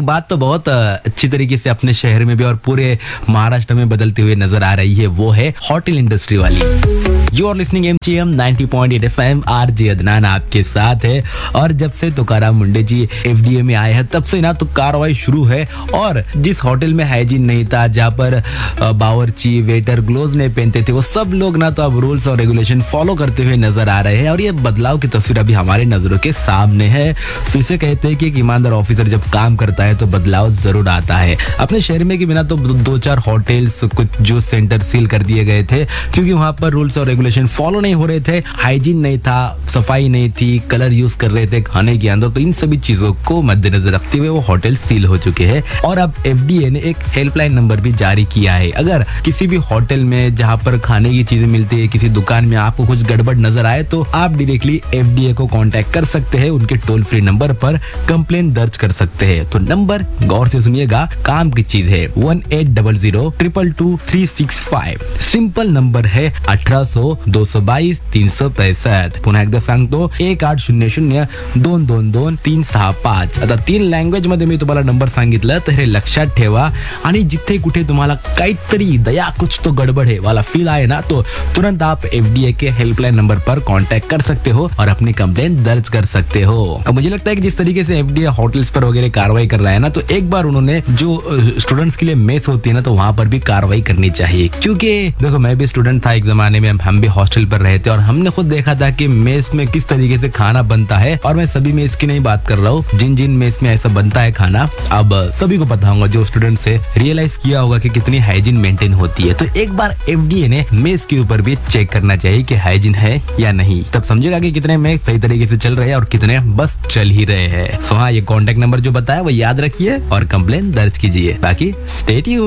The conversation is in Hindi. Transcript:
एक बात तो बहुत अच्छी तरीके से अपने शहर में भी और पूरे महाराष्ट्र में बदलते हुए नजर आ रही है, वो है होटल इंडस्ट्री वाली। You are listening MGM 90.8 FM, RJ Adnan आपके साथ है। और जब से तुकाराम मुंडे जी FDA में आए हैं तब से ना तो कार्रवाई शुरू है। और जिस होटल में हाइजीन नहीं था, जहाँ पर बावर्ची वेटर ग्लोव्स नहीं पहनते थे, वो सब लोग ना तो अब रूल्स और रेगुलेशन फॉलो करते हुए नजर आ रहे हैं। और ये बदलाव की तस्वीर अभी हमारे नजरों के सामने है। तो इसे कहते हैं कि एक ईमानदार ऑफिसर जब काम करता है तो बदलाव जरूर आता है। अपने शहर में कि बिना तो 2-4 होटल्स, कुछ जूस सेंटर सील कर दिए गए थे क्योंकि वहां पर रूल्स और रेगुलेशन फॉलो नहीं हो रहे थे, हाइजीन नहीं था, सफाई नहीं थी, कलर यूज कर रहे थे खाने के अंदर। तो इन सभी चीजों को मद्देनजर रखते हुए वो होटल सील हो चुके हैं। और अब FDA ने एक हेल्पलाइन नंबर भी जारी किया है। अगर किसी भी होटल में जहां पर खाने की चीजें मिलती है, किसी दुकान में आपको कुछ गड़बड़ नजर आए तो आप डायरेक्टली FDA को कांटेक्ट कर सकते हैं। उनके टोल फ्री नंबर पर कंप्लेन दर्ज कर सकते हैं। तो नंबर गौर से सुनिएगा, काम की चीज है 1800-222-365। सिंपल नंबर है 1800-222-365। पुन्हा एकदा सांगतो 1800-222-365। आता 3 लँग्वेज मध्ये मी तुम्हाला नंबर सांगितलं, तर हे लक्षात ठेवा। आणि जिथे कुठे तुम्हाला काहीतरी दया कुछ तो गड़बड़ है वाला फील आए ना, तो तुरंत आप FDA के हेल्पलाइन नंबर पर कांटेक्ट कर सकते हो और अपनी कंप्लेंट दर्ज कर सकते हो। और मुझे लगता है कि जिस तरीके से FDA होटल्स पर वगैरह कार्रवाई कर रहा है ना, तो एक बार उन्होंने जो स्टूडेंट्स के लिए मेस होती है ना, तो वहां पर भी कार्रवाई करनी चाहिए। क्योंकि देखो, मैं भी स्टूडेंट था एक जमाने में, हम भी हॉस्टल पर रहे थे और हमने खुद देखा था कि मेस में किस तरीके से खाना बनता है। और मैं सभी मेस की नहीं बात कर रहा हूँ, जिन जिन मेस में ऐसा बनता है खाना, अब सभी को पता होगा, जो स्टूडेंट से रियलाइज किया होगा कि कितनी हाइजीन मेंटेन होती है। तो एक बार FDA ने मेस के ऊपर भी चेक करना चाहिए कि हाइजीन है या नहीं। तब समझेगा कि कितने मेस सही तरीके से चल रहे हैं और कितने बस चल ही रहे हैं। सो हाँ, ये कॉन्टेक्ट नंबर जो बताया वो याद रखिए और कंप्लेन दर्ज कीजिए। बाकी स्टे ट्यून्ड।